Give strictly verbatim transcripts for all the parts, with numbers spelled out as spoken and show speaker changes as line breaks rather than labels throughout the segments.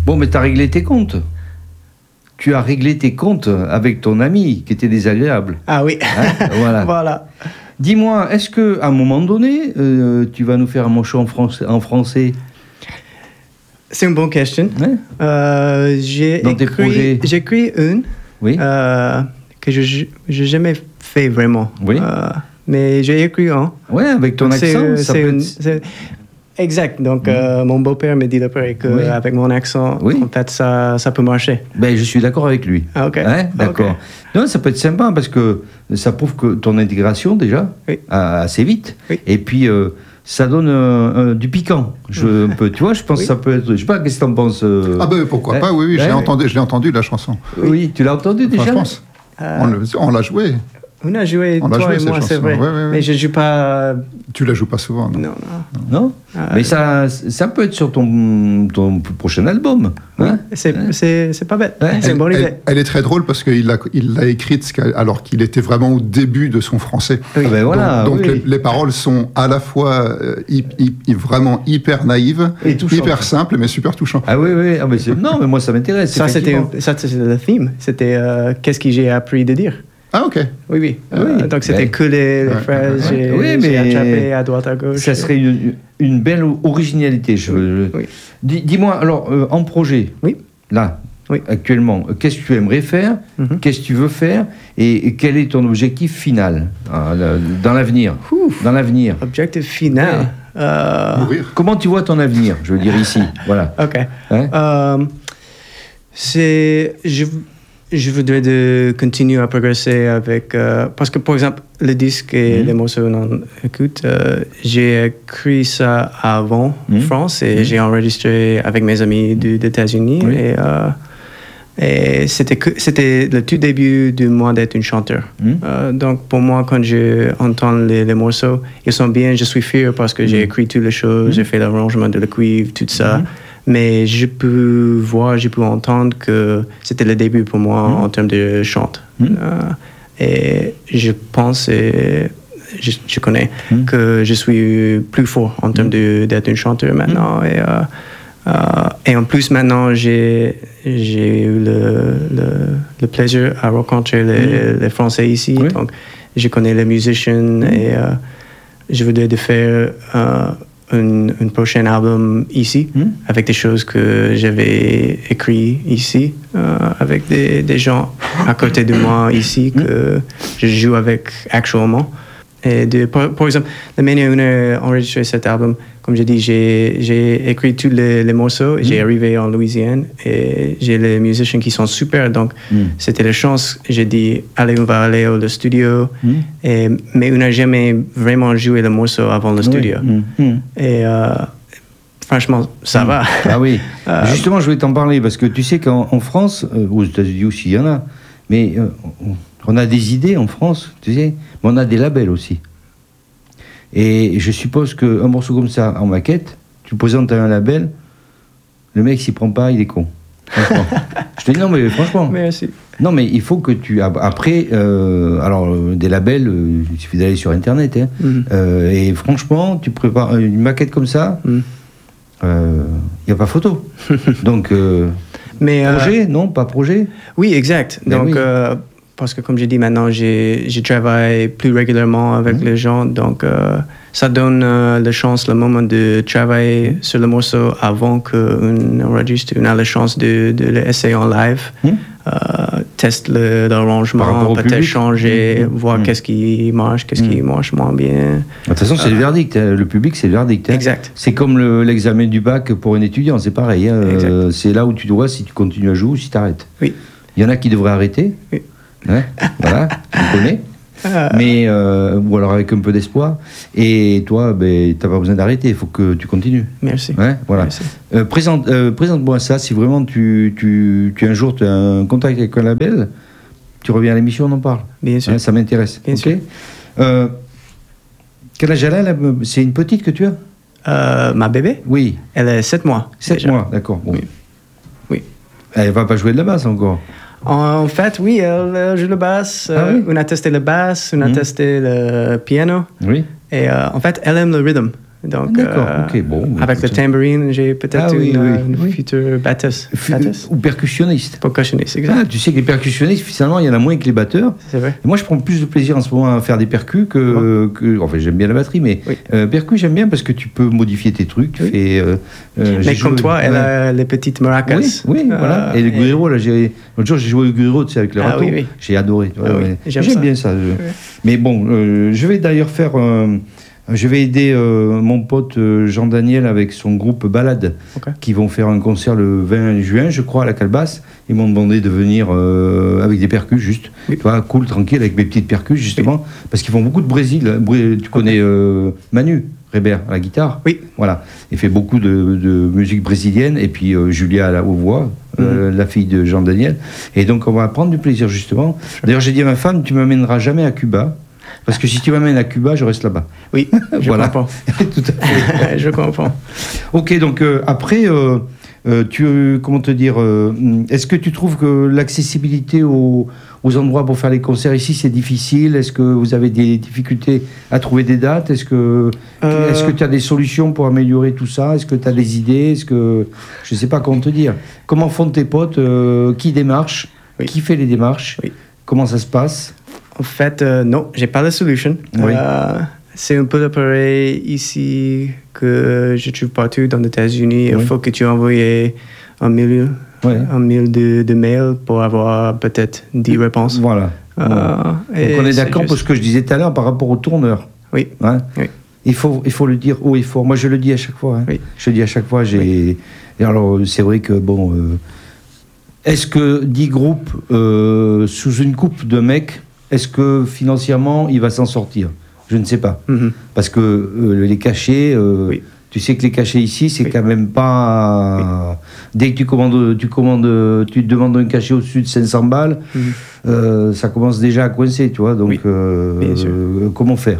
Bon, mais tu as réglé tes comptes. Tu as réglé tes comptes avec ton ami qui était désagréable.
Ah oui.
Hein, voilà.
Voilà.
Dis-moi, est-ce qu'à un moment donné, euh, tu vas nous faire un morceau en français, en français
C'est une bonne question.
Ouais.
Euh, j'ai
Dans tes
écrit,
projets.
j'ai écrit une
Oui.
euh, que je n'ai jamais fait vraiment.
Oui.
Euh, mais j'ai écrit un.
Ouais, avec ton
Donc,
accent,
c'est-
ça
c'est
peut
une-
être...
c'est- Exact. Donc, euh, mon beau-père me dit d'après qu'avec
Oui.
mon accent,
Oui.
en fait, ça, ça peut marcher.
Ben, je suis d'accord avec lui.
Ah, ok.
Hein, d'accord.
Ok.
Non, ça peut être sympa parce que ça prouve que ton intégration, déjà,
Oui.
a- assez vite.
Oui.
Et puis, euh, ça donne euh, euh, du piquant. Je, un peu, tu vois, je pense
Oui.
que ça peut être... Je sais pas, qu'est-ce que t'en penses euh,
Ah ben pourquoi
hein
pas, oui, oui, je l'ai
Ouais.
entendu, je l'ai entendu la chanson.
Oui, tu l'as entendu déjà
Enfin, je pense.
Euh,
On, le- on l'a joué.
On a joué,
On l'a
toi
joué,
et
cette
moi, c'est
chanson.
vrai.
Ouais, ouais, ouais.
Mais je ne joue pas...
Tu la joues pas souvent, non?
Non, non.
Non
Ah,
Mais ça, ça peut être sur ton, ton prochain album.
Oui,
Hein
c'est,
Hein
c'est, c'est pas bête.
Ouais.
C'est une bonne
elle,
idée.
elle- elle est très drôle parce qu'il l'a, il l'a écrite alors qu'il était vraiment au début de son français.
Ah ben voilà,
donc donc
oui.
les, les paroles sont à la fois euh, hy- hy- hy- vraiment hyper naïves,
Et touchantes.
hyper simples, mais super touchantes.
Ah oui, oui. Ah, mais c'est... Non, mais moi, ça m'intéresse.
Ça, c'était,
effectivement.
ça, c'était le theme. C'était euh, qu'est-ce que j'ai appris de dire.
Ah ok.
Oui, oui. Euh,
Oui.
donc, c'était
Ben,
que les, les
ouais,
phrases.
ouais,
J'ai,
ouais. Oui,
j'ai
mais
attrapé à droite, à gauche.
Ça serait une, une belle originalité. Je...
Oui, oui.
Dis, dis-moi, alors, euh, en projet,
Oui.
là,
Oui.
actuellement, euh, qu'est-ce que tu aimerais faire
Mhm.
Qu'est-ce que tu veux faire et, et quel est ton objectif final hein, là, dans l'avenir
Ouf.
Dans l'avenir.
Objectif final.
Ouais.
Euh,
Mourir.
Comment tu vois ton avenir Je veux dire ici, voilà.
OK.
Hein
Euh, c'est... Je, je voudrais de continuer à progresser avec... euh, parce que, par exemple, le disque et
Mhm.
les morceaux qu'on écoute, euh, j'ai écrit ça avant
Mhm.
France et
Mhm.
j'ai enregistré avec mes amis du- des États-Unis.
Oui.
Et, euh, et c'était, que, c'était le tout début de moi d'être une chanteur.
Mhm.
Euh, donc, pour moi, quand j'entends les, les morceaux, ils sont bien, je suis fier parce que j'ai
Mhm.
écrit toutes les choses,
Mhm.
j'ai fait l'arrangement de la cuivre, tout ça.
Mhm.
Mais je peux voir, je peux entendre que c'était le début pour moi
Mhm.
en termes de chant.
Mhm.
Euh, et je pense, et je, je connais,
Mhm.
que je suis plus fort en termes de, d'être un chanteur maintenant. Et, euh, euh, et en plus, maintenant, j'ai, j'ai eu le, le, le plaisir à rencontrer les,
Mhm.
les Français ici.
Oui.
Donc, je connais les musicians et euh, je voudrais de faire euh, un, un prochain album ici,
Mhm.
avec des choses que j'avais écrites ici, euh, avec des, des gens à côté de moi ici que je joue avec actuellement. Et de, par, par exemple, la manière dont on a enregistré cet album, comme j'ai dit, j'ai, j'ai écrit tous les, les morceaux, et j'ai arrivé en Louisiane et j'ai les musiciens qui sont super. Donc,
Mm.
c'était la chance. J'ai dit, allez, on va aller au studio.
Mm.
Et, mais on n'a jamais vraiment joué le morceau avant le studio.
Oui. Mm. Mm.
Et euh, franchement, ça va.
Ah oui.
Euh,
Justement, je voulais t'en parler parce que tu sais qu'en en France, euh, aux États-Unis aussi, il y en a, mais euh, on, on a des idées en France, tu sais, mais on a des labels aussi. Et je suppose qu'un morceau comme ça, en maquette, tu le présentes à un label, le mec s'y prend pas, il est con. Franchement. Je te dis non, mais franchement.
Merci.
Non, mais il faut que tu. Après, euh, alors, euh, des labels, euh, il suffit d'aller sur Internet. Hein.
Mhm.
Euh, et franchement, tu prépares une maquette comme ça, il
Mhm.
n'y a pas photo. Donc, euh,
Mais, euh,
projet, non, pas projet.
oui, exact.
Ben
Donc,
oui.
euh, parce que comme j'ai dit maintenant, j'ai, je travaille plus régulièrement avec
Mhm.
les gens. Donc, euh, ça donne euh, la chance, le moment de travailler sur le morceau avant qu'on enregistre. On a la chance de, de l'essayer en live,
Mhm.
euh, tester le,
Par rapport
l'arrangement,
au
peut-être
public.
changer,
Mhm.
voir
Mhm.
qu'est-ce qui marche, qu'est-ce qui
Mhm.
marche moins bien.
De toute façon, c'est le verdict. hein. Le public, c'est le verdict. hein.
Exact.
C'est comme le- l'examen du bac pour un étudiant, c'est pareil. hein. Euh, c'est là où tu vois si tu continues à jouer ou si tu arrêtes.
Oui.
Il y en a qui devraient arrêter.
Oui.
Hein, voilà, tu le connais.
Ah.
Mais, euh, ou alors avec un peu d'espoir. Et toi, ben, tu n'as pas besoin d'arrêter, il faut que tu continues.
Merci.
Ouais, voilà.
Merci.
Euh, présente, euh, présente-moi ça, si vraiment tu, tu, tu un jour tu as un contact avec un label, tu reviens à l'émission, on en parle.
Bien sûr.
Hein, ça m'intéresse.
Bien
ok
sûr.
Euh, quel âge elle a là C'est une petite que tu as
Euh, ma bébé,
Oui,
elle a sept mois.
sept
déjà.
mois, d'accord. Bon.
Oui. Oui.
Elle va pas jouer de la basse encore.
En fait, oui, elle, elle joue le basse.
Ah
Euh,
oui?
On a testé le basse, on a
Mhm.
testé le piano.
Oui.
Et euh, en fait, elle aime le rhythm. Donc,
D'accord,
euh,
ok, bon. bah,
avec le
écoute.
tambourine, j'ai peut-être
Ah oui,
une,
oui,
une
oui.
future batteuse.
Fu-
Batteuse?
Ou percussionniste.
Percussionniste, exact.
Ah, tu sais que les percussionnistes, finalement, il y en a moins que les batteurs.
C'est vrai.
Et moi, je prends plus de plaisir en ce moment à faire des percus que. que enfin, j'aime bien la batterie, mais
Oui.
euh, percus, j'aime bien parce que tu peux modifier tes trucs. Tu
Oui.
fais, euh, euh, j'ai
Mais comme
joué-
toi, elle
ouais.
a les petites maracas.
Oui, oui,
Euh,
voilà. Et le guerrero, là, j'ai. L'autre jour, j'ai joué au guerrero, tu sais, avec le
Ah
râteau.
oui, oui.
J'ai adoré. tu vois,
Ah oui,
ouais.
j'aime
J'aime
ça.
bien ça. je- Mais bon, euh, je vais d'ailleurs faire. euh, je vais aider euh, mon pote euh, Jean Daniel avec son groupe Balade,
Ok.
qui vont faire un concert le vingt juin, je crois, à la Calebasse. Ils m'ont demandé de venir euh, avec des percus, juste.
Oui.
Tu vois, cool, tranquille, avec mes petites percus, justement. Parce qu'ils font beaucoup de Brésil. hein. Bré- Tu connais euh, Manu Rébert à la guitare.
Oui.
Voilà. Il fait beaucoup de, de musique brésilienne. Et puis euh, Julia à la, aux voix, euh, la fille de Jean Daniel. Et donc, on va prendre du plaisir, justement. D'ailleurs, j'ai dit à ma femme, tu m'amèneras jamais à Cuba. Parce que si tu m'amènes à Cuba, je reste là-bas.
Oui, je
Voilà.
comprends.
Tout à fait.
Je comprends.
Ok, donc euh, après, euh, euh, tu, euh, comment te dire, euh, est-ce que tu trouves que l'accessibilité aux, aux endroits pour faire les concerts ici, c'est difficile? Est-ce que vous avez des difficultés à trouver des dates? Est-ce que
Euh,
est-ce que tu as des solutions pour améliorer tout ça? Est-ce que tu as des idées? Est-ce que je ne sais pas comment te dire. Comment font tes potes? euh, Qui démarche?
Oui.
Qui fait les démarches?
Oui.
Comment ça se passe?
En fait, euh, non, j'ai pas la solution.
Oui.
Euh, c'est un peu pareil ici que je trouve partout dans les États-Unis.
Oui.
Il faut que tu envoies un mille,
Ouais.
un mille de, de mails pour avoir peut-être dix réponses.
Voilà.
Euh,
Voilà.
et
Donc on est
c'est
d'accord
juste-
pour ce que je disais tout à l'heure par rapport au tourneur.
Oui.
Hein.
Oui.
Il faut, il faut le dire haut et fort. Moi, je le dis à chaque fois. hein.
Oui.
Je le dis à chaque fois. J'ai. Et alors, c'est vrai que bon. euh, Est-ce que dix groupes euh, sous une coupe de mecs, est-ce que financièrement il va s'en sortir? Je ne sais pas.
Mhm.
Parce que euh, les cachets. euh,
Oui.
Tu sais que les cachets ici, c'est
Oui.
quand même pas. Dès que tu commandes, tu commandes, tu te demandes un cachet au-dessus de cinq cents balles,
Mhm.
euh, ça commence déjà à coincer, tu vois. Donc,
Oui.
euh,
Bien sûr.
euh, comment faire?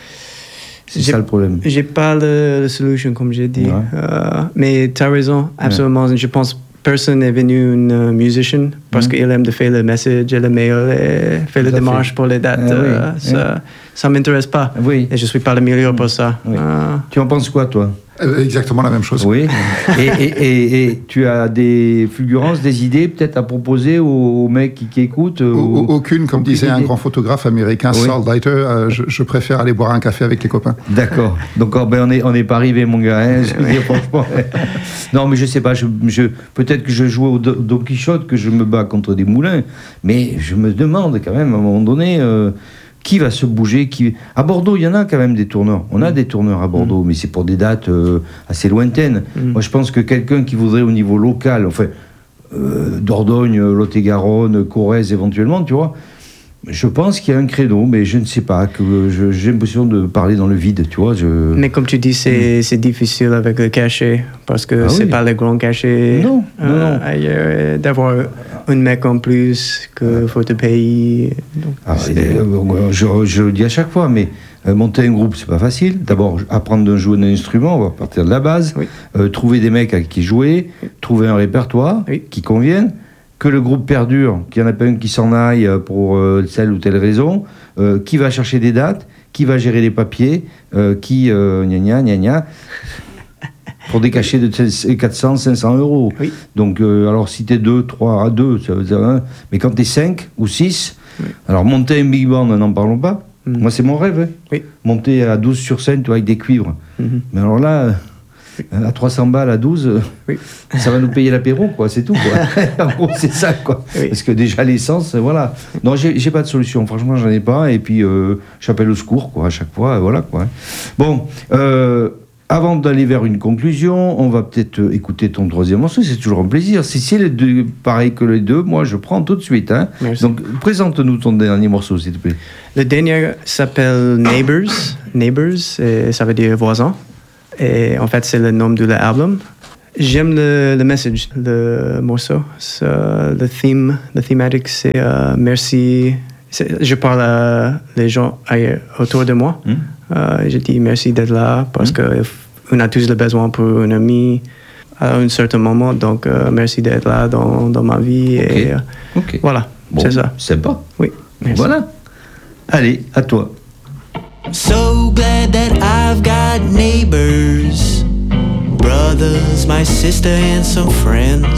C'est
J'ai-
ça le problème.
J'ai pas de, de solution, comme j'ai dit.
Ouais.
Euh, mais tu as raison, absolument. Je pense personne n'est venu un euh, musicien parce
Mhm.
qu'il aime de faire le message et le mail et faire
Tout
la
à
démarche
fait.
pour les dates.
Ah oui,
euh,
oui.
ça ça m'intéresse pas.
Oui.
Et je suis pas le meilleur pour ça.
Oui.
Euh,
Tu en penses quoi, toi?
Euh, Exactement la même chose.
Oui. et, et, et, et tu as des fulgurances, des idées peut-être à proposer aux, aux mecs qui, qui écoutent
Au-
ou-
au- Aucune, comme
aucune
disait un
idée.
grand photographe américain,
Oui.
Saul Leiter, euh, je, je préfère aller boire un café avec les copains.
D'accord. Donc oh, ben, on n'est on est pas arrivé, mon gars. hein, je veux dire, franchement. Non, mais je sais pas. Je, je, peut-être que je joue au Do- Don Quichotte, que je me bats contre des moulins. Mais je me demande quand même, à un moment donné, euh, qui va se bouger qui... À Bordeaux, il y en a quand même des tourneurs. On a des tourneurs à Bordeaux, mais c'est pour des dates euh, assez lointaines.
Mm.
Moi, je pense que quelqu'un qui voudrait au niveau local, enfin, euh, Dordogne, Lot-et-Garonne, Corrèze éventuellement, tu vois, je pense qu'il y a un créneau, mais je ne sais pas, que je- j'ai l'impression de parler dans le vide, tu vois. Je...
Mais comme tu dis, c'est c'est difficile avec le cachet parce que
Ah
c'est
oui.
pas le grand cachet.
Non, non, non.
ailleurs, et d'avoir un mec en plus que faut te payer. Donc,
Ah,
c'est-
euh, je, je le dis à chaque fois, mais euh, monter un groupe, c'est pas facile. D'abord, apprendre à jouer un instrument, on va partir de la base.
Oui.
Euh, trouver des mecs avec qui jouer, trouver un répertoire
Oui.
qui convienne. Que le groupe perdure, qu'il n'y en a pas un qui s'en aille pour euh, telle ou telle raison. Euh, qui va chercher des dates, qui va gérer les papiers, euh, qui euh, gna gna gna gna, pour des cachets de quatre cents, cinq cents euros.
Oui.
Donc, euh, alors si t'es deux, trois à deux, ça veut dire un. Mais quand t'es cinq ou six,
Oui.
alors monter un big band, n'en parlons pas.
Mm.
Moi, c'est mon rêve. hein.
Oui.
Monter à douze sur scène, tu vois, avec des cuivres.
Mhm.
Mais alors là, euh, à trois cents balles, à douze, euh,
Oui.
ça va nous payer l'apéro, quoi, c'est tout, quoi. En gros, c'est ça, quoi.
Oui.
Parce que déjà, l'essence, euh, voilà. Non, j'ai j'ai pas de solution, franchement, j'en ai pas. Et puis, euh, j'appelle au secours, quoi, à chaque fois, euh, voilà, quoi. Bon, euh, avant d'aller vers une conclusion, on va peut-être euh, écouter ton troisième morceau, c'est toujours un plaisir. Si c'est les deux, pareil que les deux, moi, je prends tout de suite, hein.
Merci.
Donc, présente-nous ton dernier morceau, s'il te plaît.
Le dernier s'appelle Neighbors. Neighbors, et ça veut dire voisin. Et en fait, c'est le nom de l'album. J'aime le, le message, le morceau. Ça, le theme, le thematic, c'est euh, merci. C'est- Je parle à les gens ailleurs- autour de moi.
Hmm.
Euh, je dis merci d'être là parce
Mm.
que on a tous le besoin pour un ami à un certain moment. Donc, euh, merci d'être là dans, dans ma vie.
Ok.
Et euh,
Ok.
voilà,
Bon,
c'est ça.
Sympa.
Oui, merci.
Voilà. Allez, à toi.
So glad that I've got neighbors, brothers, my sister, and some friends.